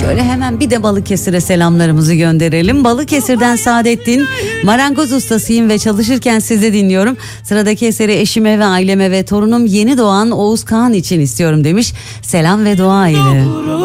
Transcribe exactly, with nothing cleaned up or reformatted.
Şöyle hemen bir de Balıkesir'e selamlarımızı gönderelim. Balıkesir'den Saadettin, marangoz ustasıyım ve çalışırken sizi dinliyorum. Sıradaki eseri eşime ve aileme ve torunum yeni doğan Oğuz Kağan için istiyorum demiş. Selam ve dua ile.